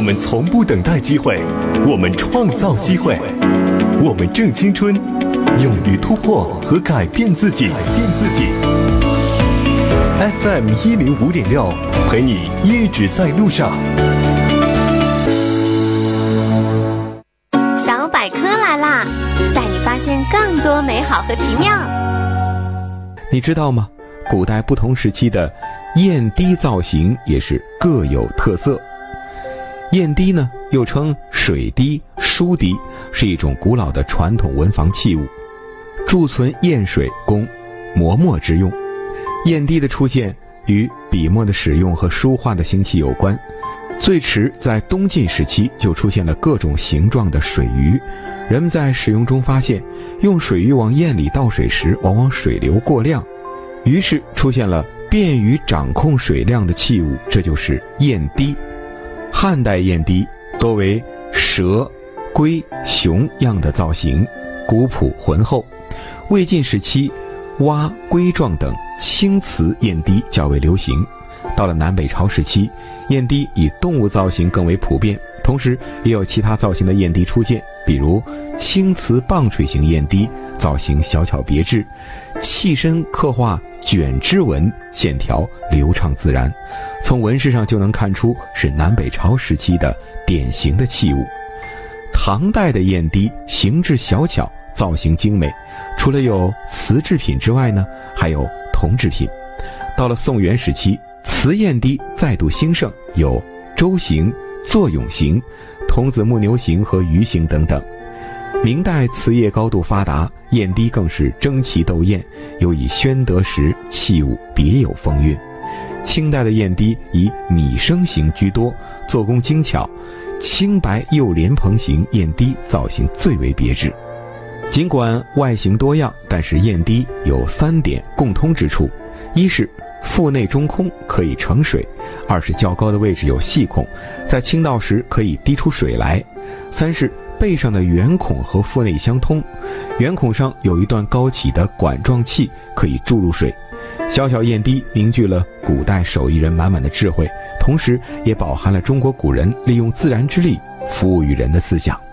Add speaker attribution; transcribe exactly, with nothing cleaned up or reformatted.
Speaker 1: 们从不等待机会，我们创造机会，我们正青春，勇于突破和改变自己。改变自己。F M 一零五点六，陪你一直在路上。
Speaker 2: 小百科来啦，带你发现更多美好和奇妙。
Speaker 3: 你知道吗？古代不同时期的砚滴造型也是各有特色。砚滴呢，又称水滴、书滴，是一种古老的传统文房器物，贮存砚水供磨墨之用。砚滴的出现与笔墨的使用和书画的兴起有关。最迟在东晋时期就出现了各种形状的水鱼，人们在使用中发现，用水鱼往砚里倒水时，往往水流过量，于是出现了便于掌控水量的器物，这就是砚滴。汉代砚滴多为蛇、龟、熊样的造型，古朴浑厚。魏晋时期，蛙、龟状等青瓷砚滴较为流行。到了南北朝时期，砚滴以动物造型更为普遍，同时也有其他造型的砚滴出现，比如青瓷棒槌形砚滴，造型小巧别致，器身刻画卷枝纹，线条流畅自然，从纹饰上就能看出是南北朝时期的典型的器物。唐代的砚滴形制小巧，造型精美，除了有瓷制品之外呢，还有铜制品。到了宋元时期，瓷砚滴再度兴盛，有舟形、作俑形、童子木牛形和鱼形等等。明代瓷业高度发达，砚滴更是争奇斗艳，尤以宣德时器物别有风韵。清代的砚滴以米生形居多，做工精巧，青白釉莲蓬形砚滴造型最为别致。尽管外形多样，但是砚滴有三点共通之处：一是腹内中空，可以盛水；二是较高的位置有细孔，在倾倒时可以滴出水来；三是背上的圆孔和腹内相通，圆孔上有一段高起的管状器，可以注入水。小小砚滴凝聚了古代手艺人满满的智慧，同时也饱含了中国古人利用自然之力服务于人的思想。